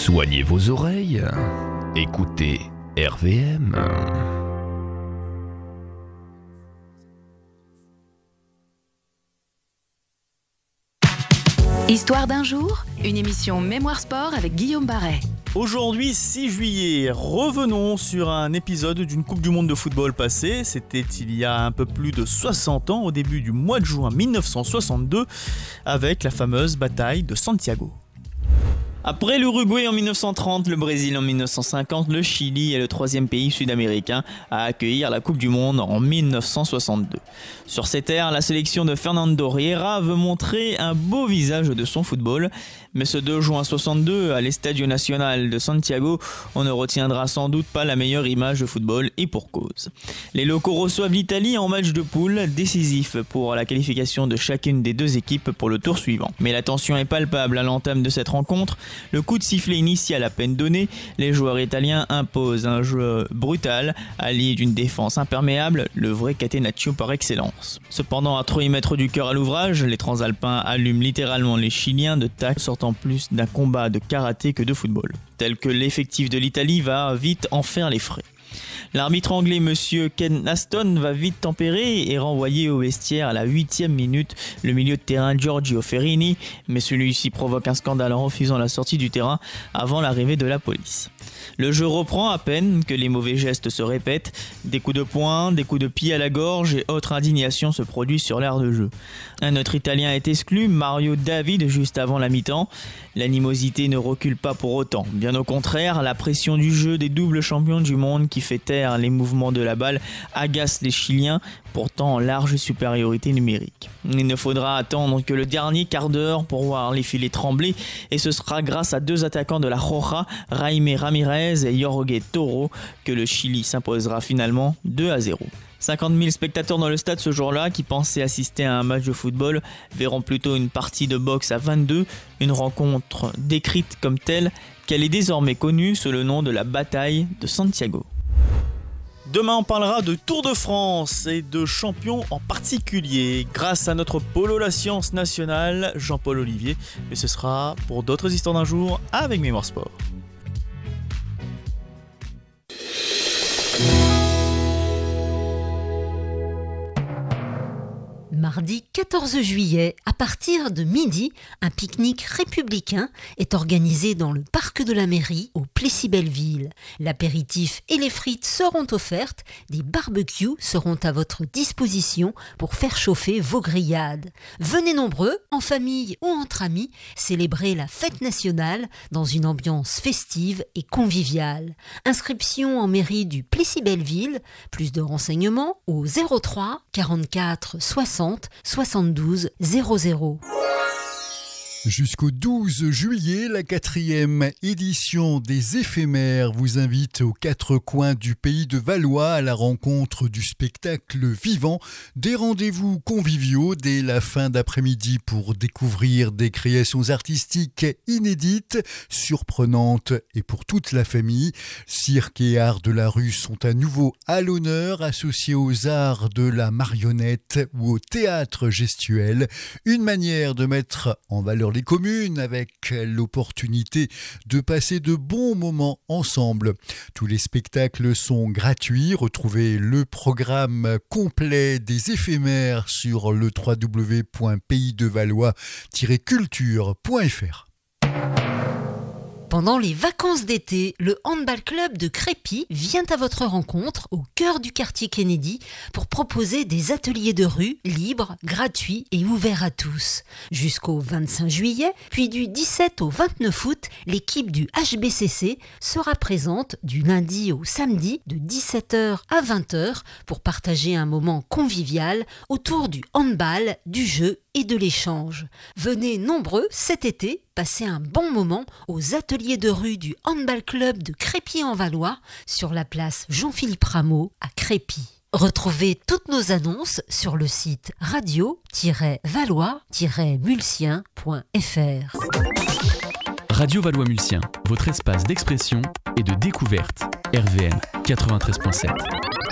Soignez vos oreilles, écoutez RVM. Histoire d'un jour, une émission Mémoire Sport avec Guillaume Barret. Aujourd'hui, 6 juillet, revenons sur un épisode d'une Coupe du Monde de football passée. C'était il y a un peu plus de 60 ans, au début du mois de juin 1962, avec la fameuse bataille de Santiago. Après l'Uruguay en 1930, le Brésil en 1950, le Chili est le troisième pays sud-américain à accueillir la Coupe du Monde en 1962. Sur ces terres, la sélection de Fernando Riera veut montrer un beau visage de son football. Mais ce 2 juin 62, à l'Estadio Nacional de Santiago, on ne retiendra sans doute pas la meilleure image de football, et pour cause. Les locaux reçoivent l'Italie en match de poule décisif pour la qualification de chacune des deux équipes pour le tour suivant. Mais la tension est palpable à l'entame de cette rencontre. Le coup de sifflet initial à peine donné, les joueurs italiens imposent un jeu brutal, allié d'une défense imperméable, le vrai catenaccio par excellence. Cependant, à trop y mettre du cœur à l'ouvrage, les transalpins allument littéralement les Chiliens de tac, sortant plus d'un combat de karaté que de football. Tel que l'effectif de l'Italie va vite en faire les frais. L'arbitre anglais Monsieur Ken Aston va vite tempérer et renvoyer au vestiaire à la 8e minute le milieu de terrain Giorgio Ferrini, mais celui-ci provoque un scandale en refusant la sortie du terrain avant l'arrivée de la police. Le jeu reprend à peine que les mauvais gestes se répètent, des coups de poing, des coups de pied à la gorge et autres indignations se produisent sur l'aire de jeu. Un autre Italien est exclu, Mario David, juste avant la mi-temps. L'animosité ne recule pas pour autant. Bien au contraire, la pression du jeu des doubles champions du monde qui fait taire les mouvements de la balle agace les Chiliens, pourtant en large supériorité numérique. Il ne faudra attendre que le dernier quart d'heure pour voir les filets trembler, et ce sera grâce à deux attaquants de la Roja, Jaime Ramirez et Jorge Toro, que le Chili s'imposera finalement 2-0. 50 000 spectateurs dans le stade ce jour-là, qui pensaient assister à un match de football, verront plutôt une partie de boxe à 22, une rencontre décrite comme telle qu'elle est désormais connue sous le nom de la bataille de Santiago. Demain, on parlera de Tour de France et de champions en particulier, grâce à notre polo La Science nationale, Jean-Paul Olivier. Mais ce sera pour d'autres histoires d'un jour avec Mémoire Sport. Mardi 14 juillet, à partir de midi, un pique-nique républicain est organisé dans le parc de la mairie au Plessis-Belleville. L'apéritif et les frites seront offertes, des barbecues seront à votre disposition pour faire chauffer vos grillades. Venez nombreux, en famille ou entre amis, célébrer la fête nationale dans une ambiance festive et conviviale. Inscription en mairie du Plessis-Belleville, plus de renseignements au 03 44 60 72 00. Jusqu'au 12 juillet, la 4e édition des éphémères vous invite aux 4 coins du pays de Valois à la rencontre du spectacle vivant. Des rendez-vous conviviaux dès la fin d'après-midi pour découvrir des créations artistiques inédites, surprenantes et pour toute la famille. Cirque et arts de la rue sont à nouveau à l'honneur, associés aux arts de la marionnette ou au théâtre gestuel. Une manière de mettre en valeur les communes avec l'opportunité de passer de bons moments ensemble. Tous les spectacles sont gratuits. Retrouvez le programme complet des éphémères sur le www.paysdevalois-culture.fr. Pendant les vacances d'été, le handball club de Crépy vient à votre rencontre au cœur du quartier Kennedy pour proposer des ateliers de rue libres, gratuits et ouverts à tous. Jusqu'au 25 juillet, puis du 17 au 29 août, l'équipe du HBCC sera présente du lundi au samedi de 17h à 20h pour partager un moment convivial autour du handball, du jeu et de l'échange. Venez nombreux cet été passer un bon moment aux ateliers de rue du handball club de Crépy-en-Valois sur la place Jean-Philippe Rameau à Crépy. Retrouvez toutes nos annonces sur le site radio-valois-mulsien.fr. Radio Valois-Mulsien, votre espace d'expression et de découverte. RVM 93.7.